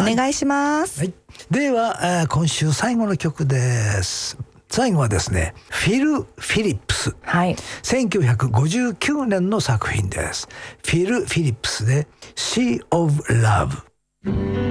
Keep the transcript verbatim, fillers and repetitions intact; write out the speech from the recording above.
願いします。 はい、では、えー、今週最後の曲です。最後はですね、フィル・フィリップス、はい、せんきゅうひゃくごじゅうきゅうねんの作品です。フィル・フィリップスで Sea of Love。